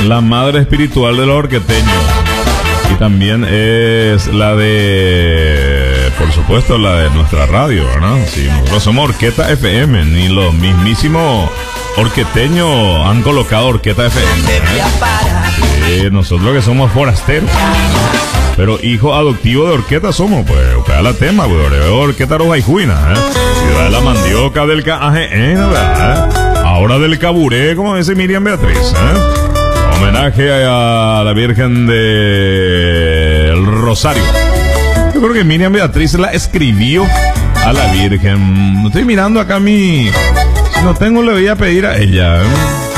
la madre espiritual de los orqueteños. Y también es la de, por supuesto, la de nuestra radio, ¿no? Sí, nosotros somos Orqueta FM, ni los mismísimos orqueteños han colocado Orqueta FM, ¿eh? Sí, nosotros que somos forasteros, pero hijo adoptivo de Orqueta somos, pues, para la tema, pues, Orqueta Rojaijuina, ciudad de la mandioca del ¿verdad? Ahora del Caburé, como dice Miriam Beatriz, homenaje a la Virgen del Rosario. Yo creo que Miriam Beatriz la escribió a la Virgen. Estoy mirando acá si no tengo, le voy a pedir a ella.